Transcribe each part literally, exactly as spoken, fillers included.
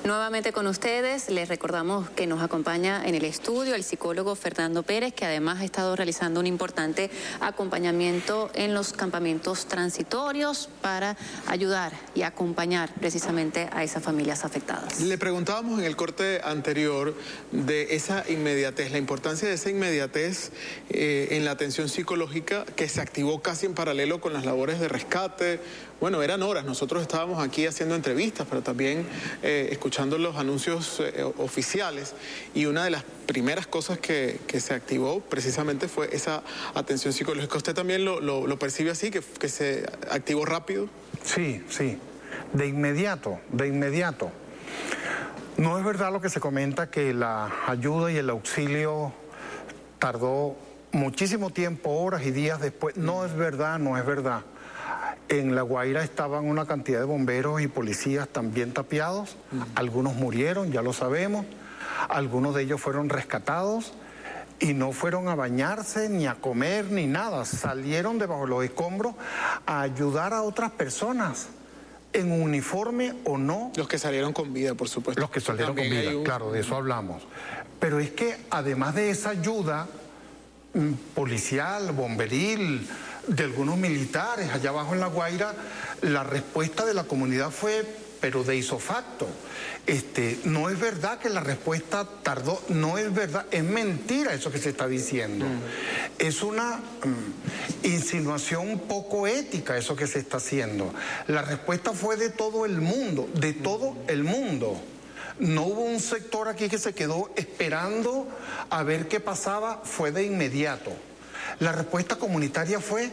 Nuevamente con ustedes, les recordamos que nos acompaña en el estudio el psicólogo Fernando Pérez, que además ha estado realizando un importante acompañamiento en los campamentos transitorios para ayudar y acompañar precisamente a esas familias afectadas. Le preguntábamos en el corte anterior de esa inmediatez, la importancia de esa inmediatez eh, en la atención psicológica que se activó casi en paralelo con las labores de rescate. Bueno, eran horas, nosotros estábamos aquí haciendo entrevistas, pero también eh, escuchando los anuncios eh, oficiales, y una de las primeras cosas que, que se activó precisamente fue esa atención psicológica. ¿Usted también lo, lo, lo percibe así, que, que se activó rápido? Sí, sí, de inmediato, de inmediato. No es verdad lo que se comenta, que la ayuda y el auxilio tardó muchísimo tiempo, horas y días después. No es verdad, no es verdad. En La Guaira estaban una cantidad de bomberos y policías también tapiados. Uh-huh. Algunos murieron, ya lo sabemos. Algunos de ellos fueron rescatados y no fueron a bañarse, ni a comer, ni nada. Salieron debajo de los escombros a ayudar a otras personas, en uniforme o no. Los que salieron con vida, por supuesto. Los que salieron también con vida, un... claro, de eso hablamos. Pero es que además de esa ayuda policial, bomberil, de algunos militares allá abajo en La Guaira, la respuesta de la comunidad fue, pero de isofacto. Este, no es verdad que la respuesta tardó, no es verdad, es mentira eso que se está diciendo. Mm. Es una mm, insinuación poco ética eso que se está haciendo. La respuesta fue de todo el mundo, de todo el mundo. No hubo un sector aquí que se quedó esperando a ver qué pasaba, fue de inmediato. La respuesta comunitaria fue,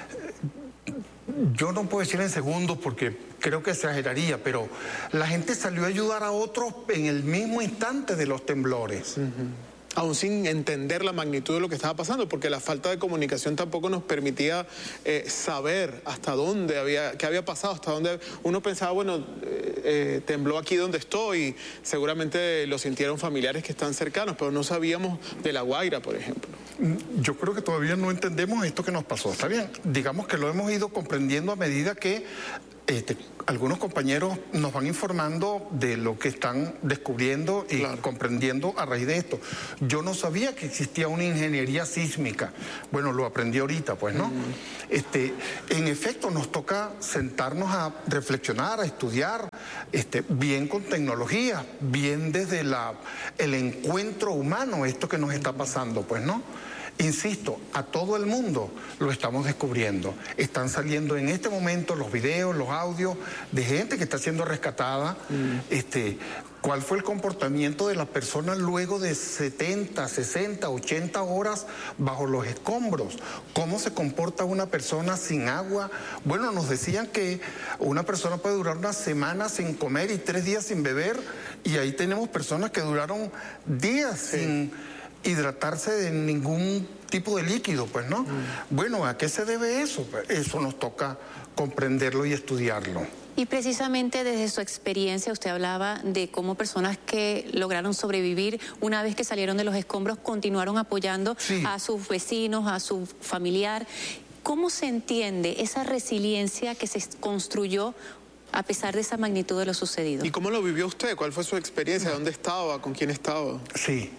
yo no puedo decir en segundos porque creo que exageraría, pero la gente salió a ayudar a otros en el mismo instante de los temblores. Uh-huh. Aún sin entender la magnitud de lo que estaba pasando, porque la falta de comunicación tampoco nos permitía eh, saber hasta dónde había, qué había pasado, hasta dónde uno pensaba, bueno, eh, eh, tembló aquí donde estoy, seguramente lo sintieron familiares que están cercanos, pero no sabíamos de La Guaira, por ejemplo. Yo creo que todavía no entendemos esto que nos pasó, está bien, digamos que lo hemos ido comprendiendo a medida que Este, algunos compañeros nos van informando de lo que están descubriendo y claro, comprendiendo a raíz de esto. Yo no sabía que existía una ingeniería sísmica. Bueno, lo aprendí ahorita, pues, ¿no? Mm. Este, en efecto, nos toca sentarnos a reflexionar, a estudiar, este, bien con tecnología, bien desde la, el encuentro humano, esto que nos está pasando, pues, ¿no? Insisto, a todo el mundo lo estamos descubriendo. Están saliendo en este momento los videos, los audios de gente que está siendo rescatada. Mm. Este, ¿cuál fue el comportamiento de las personas luego de setenta, sesenta, ochenta horas bajo los escombros? ¿Cómo se comporta una persona sin agua? Bueno, nos decían que una persona puede durar una semana sin comer y tres días sin beber, y ahí tenemos personas que duraron días sí. sin hidratarse de ningún tipo de líquido, pues, ¿no? Mm. Bueno, ¿a qué se debe eso? Eso nos toca comprenderlo y estudiarlo. Y precisamente desde su experiencia usted hablaba de cómo personas que lograron sobrevivir una vez que salieron de los escombros continuaron apoyando sí. a sus vecinos, a su familiar. ¿Cómo se entiende esa resiliencia que se construyó a pesar de esa magnitud de lo sucedido? ¿Y cómo lo vivió usted? ¿Cuál fue su experiencia? ¿Dónde estaba? ¿Con quién estaba? Sí.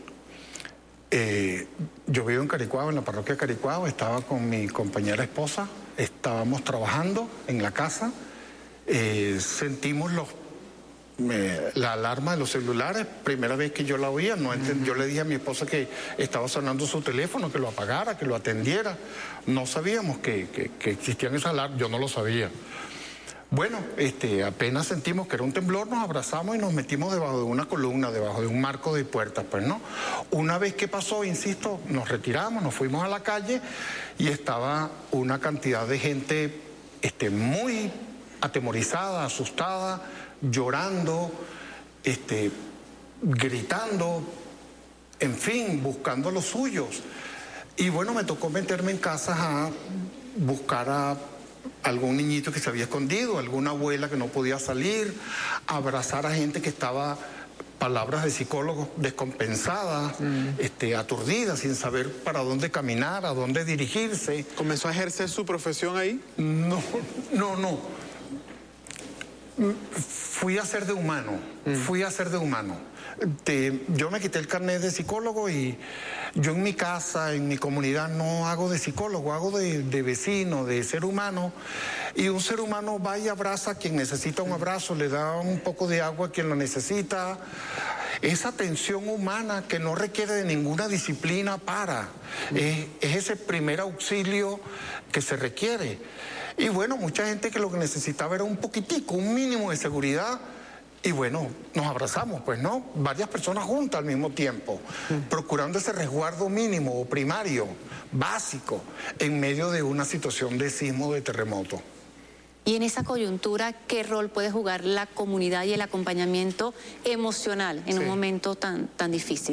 Eh, yo vivo en Caricuao, en la parroquia de Caricuao, estaba con mi compañera esposa, estábamos trabajando en la casa, eh, sentimos los, eh, la alarma de los celulares, primera vez que yo la oía, no entendí, yo le dije a mi esposa que estaba sonando su teléfono, que lo apagara, que lo atendiera, no sabíamos que, que, que existían esas alarmas, yo no lo sabía. Bueno, este, apenas sentimos que era un temblor, nos abrazamos y nos metimos debajo de una columna, debajo de un marco de puertas, pues, ¿no? Una vez que pasó, insisto, nos retiramos, nos fuimos a la calle y estaba una cantidad de gente este, muy atemorizada, asustada, llorando, este, gritando, en fin, buscando a los suyos. Y bueno, me tocó meterme en casas a buscar a algún niñito que se había escondido, alguna abuela que no podía salir, abrazar a gente que estaba, palabras de psicólogos, descompensadas, mm. este, aturdidas, sin saber para dónde caminar, a dónde dirigirse. ¿Comenzó a ejercer su profesión ahí? No, no, no. Fui a ser de humano, mm. fui a ser de humano. Te, yo me quité el carnet de psicólogo y yo en mi casa, en mi comunidad, no hago de psicólogo, hago de, de vecino, de ser humano. Y un ser humano va y abraza a quien necesita un abrazo, le da un poco de agua a quien lo necesita. Esa atención humana que no requiere de ninguna disciplina para, es, es ese primer auxilio que se requiere. Y bueno, mucha gente que lo que necesitaba era un poquitico, un mínimo de seguridad. Y bueno, nos abrazamos, pues, ¿no? Varias personas juntas al mismo tiempo, mm. procurando ese resguardo mínimo o primario, básico, en medio de una situación de sismo o de terremoto. Y en esa coyuntura, ¿qué rol puede jugar la comunidad y el acompañamiento emocional en sí. un momento tan, tan difícil?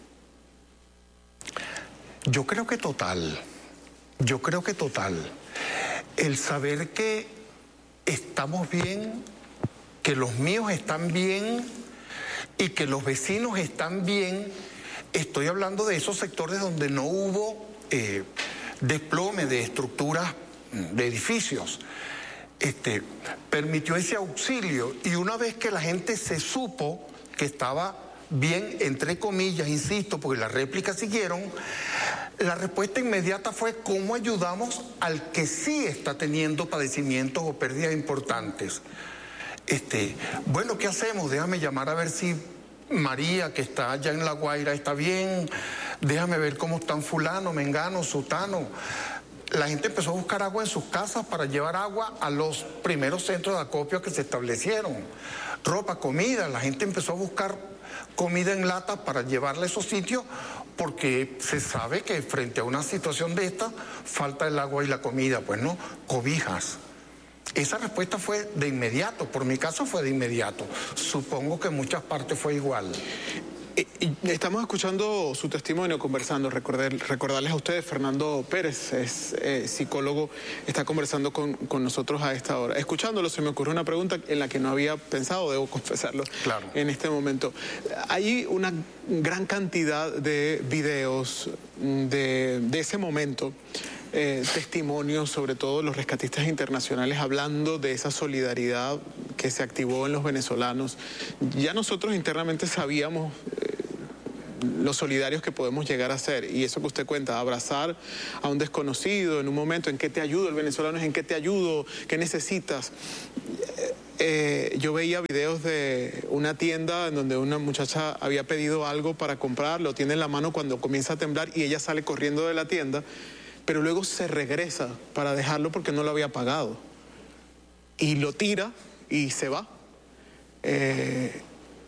Yo creo que total, yo creo que total. El saber que estamos bien, que los míos están bien y que los vecinos están bien. Estoy hablando de esos sectores donde no hubo eh, desplome de estructuras, de edificios. Este, permitió ese auxilio, y una vez que la gente se supo que estaba bien, entre comillas, insisto, porque las réplicas siguieron, la respuesta inmediata fue cómo ayudamos al que sí está teniendo padecimientos o pérdidas importantes. Este, bueno, ¿qué hacemos? Déjame llamar a ver si María, que está allá en La Guaira, está bien. Déjame ver cómo están fulano, mengano, sutano. La gente empezó a buscar agua en sus casas para llevar agua a los primeros centros de acopio que se establecieron. Ropa, comida, la gente empezó a buscar comida en lata para llevarla a esos sitios, porque se sabe que frente a una situación de esta, falta el agua y la comida, pues no, cobijas. Esa respuesta fue de inmediato, por mi caso fue de inmediato. Supongo que en muchas partes fue igual. Estamos escuchando su testimonio, conversando. Recordar, recordarles a ustedes, Fernando Pérez es eh, psicólogo, está conversando con, con nosotros a esta hora. Escuchándolo se me ocurrió una pregunta en la que no había pensado, debo confesarlo, claro. en este momento. Hay una gran cantidad de videos de, de ese momento, eh, testimonios, sobre todo los rescatistas internacionales, hablando de esa solidaridad que se activó en los venezolanos. Ya nosotros internamente sabíamos eh, los solidarios que podemos llegar a ser, y eso que usted cuenta, abrazar a un desconocido en un momento, en qué te ayudo, el venezolano es en qué te ayudo, qué necesitas. Eh, eh, yo veía videos de una tienda en donde una muchacha había pedido algo para comprar, lo tiene en la mano cuando comienza a temblar y ella sale corriendo de la tienda, pero luego se regresa para dejarlo porque no lo había pagado y lo tira y se va. Eh,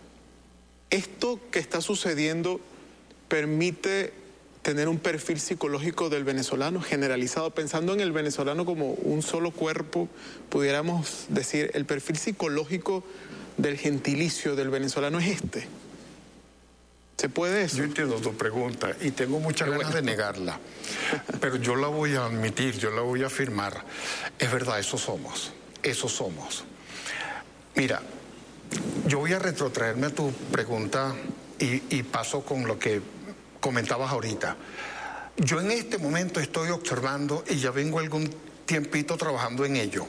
esto que está sucediendo permite tener un perfil psicológico del venezolano generalizado, pensando en el venezolano como un solo cuerpo, pudiéramos decir, el perfil psicológico del gentilicio del venezolano es este. ¿Se puede eso? Yo entiendo tu pregunta y tengo muchas Qué ganas bueno. de negarla, pero yo la voy a admitir, yo la voy a afirmar. Es verdad, eso somos, eso somos. Mira, yo voy a retrotraerme a tu pregunta y, y paso con lo que comentabas ahorita. Yo en este momento estoy observando, y ya vengo algún tiempito trabajando en ello.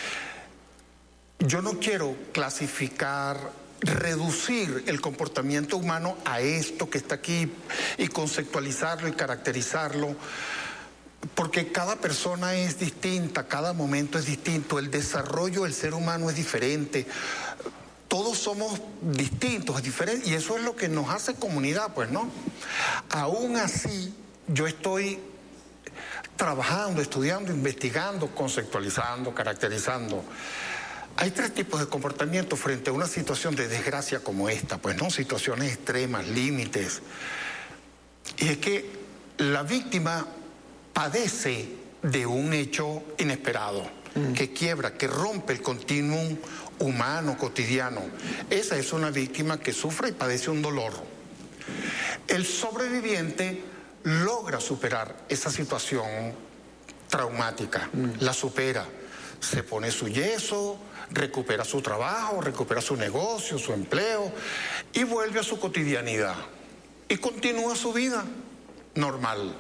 Yo no quiero clasificar, reducir el comportamiento humano a esto que está aquí y conceptualizarlo y caracterizarlo, porque cada persona es distinta, cada momento es distinto, el desarrollo del ser humano es diferente, todos somos distintos, es diferente, y eso es lo que nos hace comunidad, pues, ¿no? Aún así, yo estoy trabajando, estudiando, investigando, conceptualizando, caracterizando. Hay tres tipos de comportamiento frente a una situación de desgracia como esta, pues no, situaciones extremas, límites. Y es que la víctima padece de un hecho inesperado, mm. que quiebra, que rompe el continuum humano, cotidiano. Esa es una víctima que sufre y padece un dolor. El sobreviviente logra superar esa situación traumática, mm. la supera, se pone su yeso, recupera su trabajo, recupera su negocio, su empleo y vuelve a su cotidianidad y continúa su vida normal.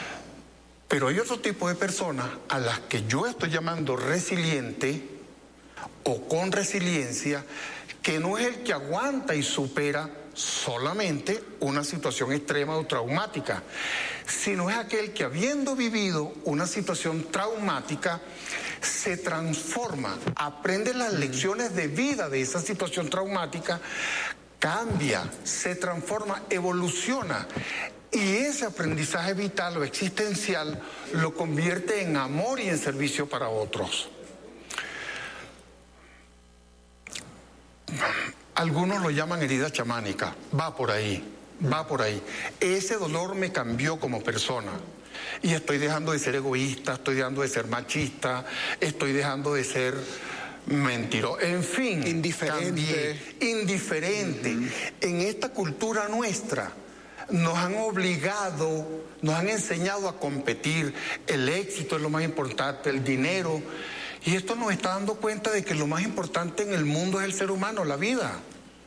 Pero hay otro tipo de personas a las que yo estoy llamando resiliente, o con resiliencia, que no es el que aguanta y supera solamente una situación extrema o traumática, sino es aquel que, habiendo vivido una situación traumática, se transforma, aprende las lecciones de vida de esa situación traumática, cambia, se transforma, evoluciona, y ese aprendizaje vital o existencial lo convierte en amor y en servicio para otros. Algunos lo llaman herida chamánica, va por ahí, va por ahí. Ese dolor me cambió como persona y estoy dejando de ser egoísta, estoy dejando de ser machista, estoy dejando de ser mentiroso, en fin, indiferente. También, indiferente. Uh-huh. En esta cultura nuestra nos han obligado, nos han enseñado a competir, el éxito es lo más importante, el dinero. Y esto nos está dando cuenta de que lo más importante en el mundo es el ser humano, la vida.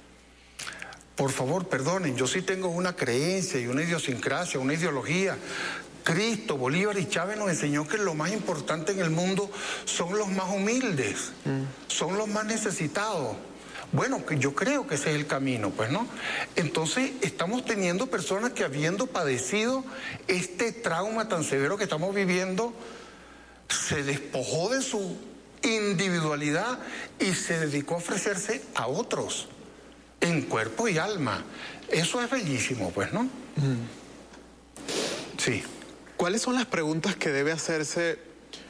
Por favor, perdonen, yo sí tengo una creencia y una idiosincrasia, una ideología. Cristo, Bolívar y Chávez nos enseñó que lo más importante en el mundo son los más humildes, mm. son los más necesitados. Bueno, que yo creo que ese es el camino, pues, ¿no? Entonces, estamos teniendo personas que, habiendo padecido este trauma tan severo que estamos viviendo, se despojó de su individualidad y se dedicó a ofrecerse a otros en cuerpo y alma. Eso es bellísimo, pues, ¿no? Mm. Sí. ¿Cuáles son las preguntas que debe hacerse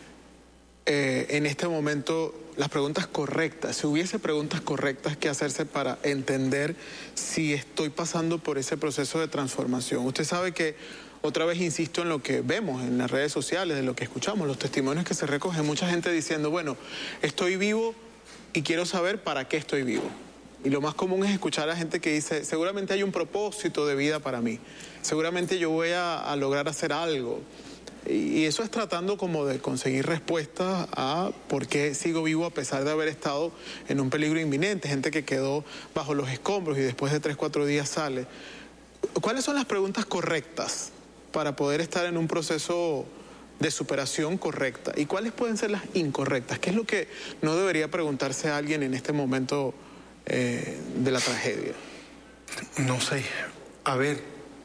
eh, en este momento, las preguntas correctas? Si hubiese preguntas correctas que hacerse para entender si estoy pasando por ese proceso de transformación. Usted sabe que, otra vez insisto en lo que vemos en las redes sociales, de lo que escuchamos, los testimonios que se recogen, mucha gente diciendo, bueno, estoy vivo y quiero saber para qué estoy vivo. Y lo más común es escuchar a gente que dice, seguramente hay un propósito de vida para mí, seguramente yo voy a, a lograr hacer algo. Y, y eso es tratando como de conseguir respuestas a por qué sigo vivo a pesar de haber estado en un peligro inminente, gente que quedó bajo los escombros y después de tres, cuatro días sale. ¿Cuáles son las preguntas correctas para poder estar en un proceso de superación correcta? ¿Y cuáles pueden ser las incorrectas? ¿Qué es lo que no debería preguntarse a alguien en este momento eh, de la tragedia? No sé. A ver,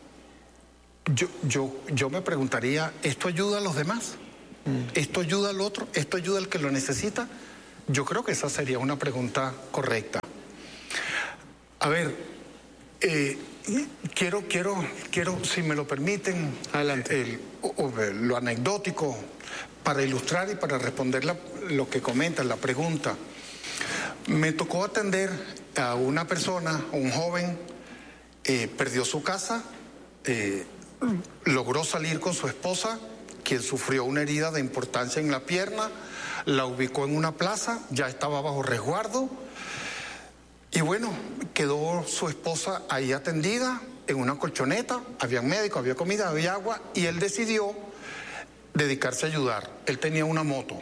yo, yo, yo me preguntaría, ¿esto ayuda a los demás? Mm. ¿Esto ayuda al otro? ¿Esto ayuda al que lo necesita? Yo creo que esa sería una pregunta correcta. A ver, eh, Quiero, quiero, quiero, si me lo permiten, adelante, el, o, o, lo anecdótico, para ilustrar y para responder la, lo que comentan, la pregunta. Me tocó atender a una persona, un joven, eh, perdió su casa, eh, logró salir con su esposa, quien sufrió una herida de importancia en la pierna, la ubicó en una plaza, ya estaba bajo resguardo. Y bueno, quedó su esposa ahí atendida en una colchoneta, había médico, había comida, había agua, y él decidió dedicarse a ayudar. Él tenía una moto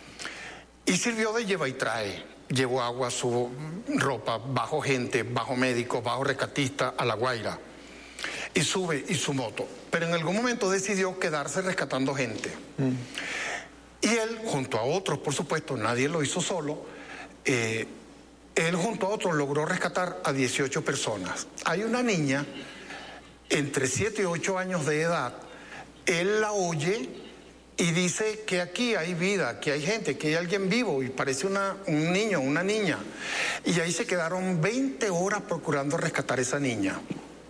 y sirvió de lleva y trae. Llevó agua, su ropa, bajo gente, bajo médico, bajo rescatista a La Guaira. Y sube y su moto. Pero en algún momento decidió quedarse rescatando gente. Mm. Y él, junto a otros, por supuesto, nadie lo hizo solo, eh, él junto a otros logró rescatar a dieciocho personas. Hay una niña entre siete y ocho años de edad, él la oye y dice que aquí hay vida, que hay gente, que hay alguien vivo, y parece una, un niño, una niña. Y ahí se quedaron veinte horas procurando rescatar a esa niña.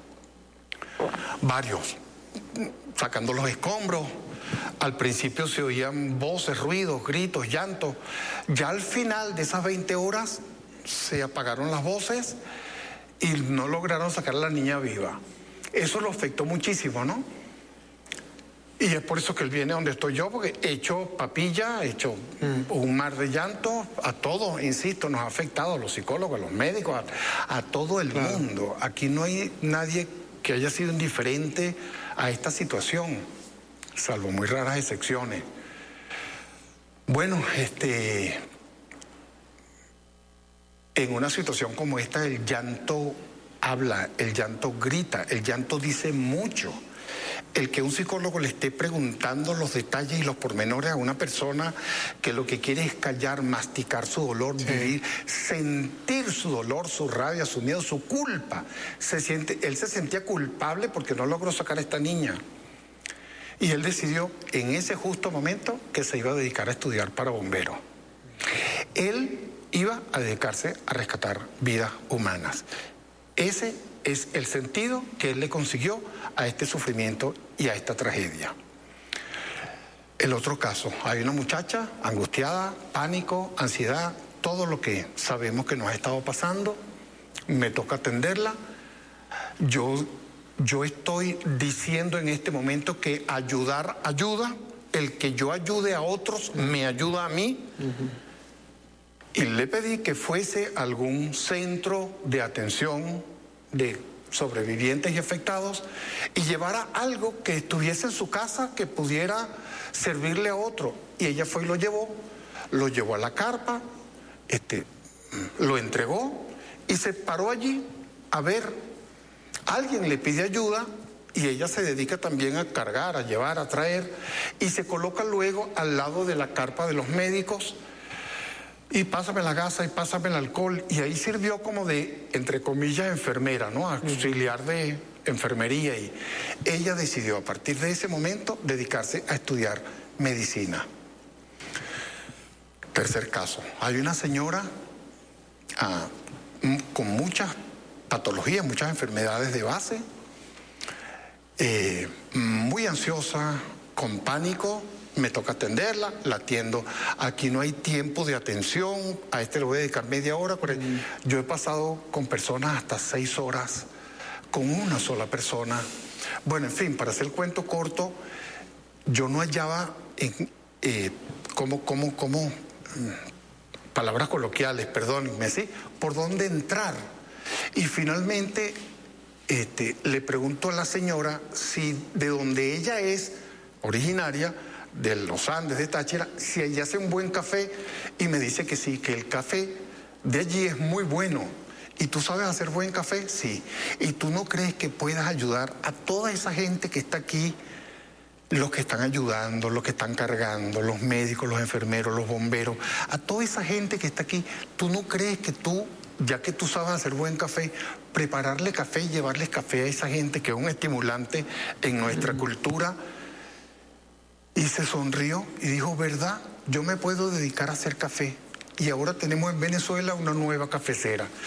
Varios, sacando los escombros. Al principio se oían voces, ruidos, gritos, llantos. Ya al final de esas veinte horas se apagaron las voces y no lograron sacar a la niña viva. Eso lo afectó muchísimo, ¿no? Y es por eso que él viene donde estoy yo, porque he hecho papilla, he hecho mm. un mar de llanto, a todos, insisto, nos ha afectado, a los psicólogos, a los médicos, a, a todo el claro. mundo. Aquí no hay nadie que haya sido indiferente a esta situación, salvo muy raras excepciones. Bueno, este... en una situación como esta, el llanto habla, el llanto grita, el llanto dice mucho. el que un psicólogo le esté preguntando los detalles y los pormenores a una persona que lo que quiere es callar, masticar su dolor, sí. vivir, sentir su dolor, su rabia, su miedo, su culpa. Se siente, él se sentía culpable porque no logró sacar a esta niña. Y él decidió en ese justo momento que se iba a dedicar a estudiar para bombero. Él iba a dedicarse a rescatar vidas humanas. Ese es el sentido que él le consiguió a este sufrimiento y a esta tragedia. El otro caso, hay una muchacha angustiada, pánico, ansiedad, todo lo que sabemos que nos ha estado pasando, me toca atenderla. Yo, yo estoy diciendo en este momento que ayudar ayuda, el que yo ayude a otros me ayuda a mí. Uh-huh. Y le pedí que fuese a algún centro de atención de sobrevivientes y afectados y llevara algo que estuviese en su casa que pudiera servirle a otro. Y ella fue y lo llevó, lo llevó a la carpa, este, lo entregó y se paró allí a ver. Alguien le pide ayuda y ella se dedica también a cargar, a llevar, a traer, y se coloca luego al lado de la carpa de los médicos. Y pásame la gasa y pásame el alcohol. Y ahí sirvió como de, entre comillas, enfermera, ¿no? Auxiliar de enfermería. Y ella decidió a partir de ese momento dedicarse a estudiar medicina. Tercer caso. Hay una señora ah, con muchas patologías, muchas enfermedades de base, eh, muy ansiosa, con pánico. Me toca atenderla, la atiendo. Aquí no hay tiempo de atención, a este le voy a dedicar media hora. Mm. Yo he pasado con personas hasta seis horas, con una sola persona. Bueno, en fin, para hacer el cuento corto, yo no hallaba en, eh, como, como, como, palabras coloquiales, perdónenme, ¿sí? Por dónde entrar. Y finalmente este, le pregunto a la señora si de donde ella es originaria, de los Andes, de Táchira, si ella hace un buen café, y me dice que sí, que el café de allí es muy bueno. ¿Y tú sabes hacer buen café? Sí. ¿Y tú no crees que puedas ayudar a toda esa gente que está aquí, los que están ayudando, los que están cargando, los médicos, los enfermeros, los bomberos, a toda esa gente que está aquí? ¿Tú no crees que tú, ya que tú sabes hacer buen café, prepararle café y llevarles café a esa gente, que es un estimulante en nuestra cultura? Y se sonrió y dijo, ¿verdad? Yo me puedo dedicar a hacer café. Y ahora tenemos en Venezuela una nueva cafecera.